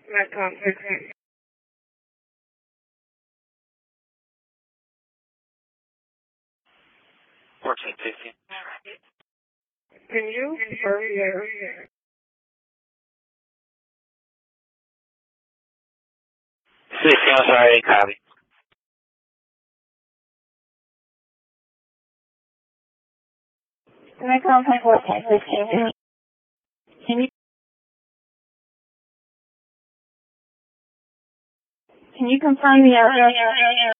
$14.50. Can you hurry there? 16, I'm sorry, copy. Can I contact what Texas? Can you confirm the address?